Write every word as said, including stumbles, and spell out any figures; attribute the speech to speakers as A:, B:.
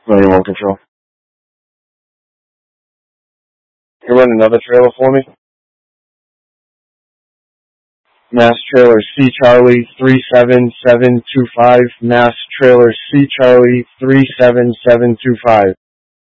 A: Manual control. You run another trailer for me? Mass Trailer C Charlie three seven seven two five. Mass Trailer C Charlie three seven seven two five.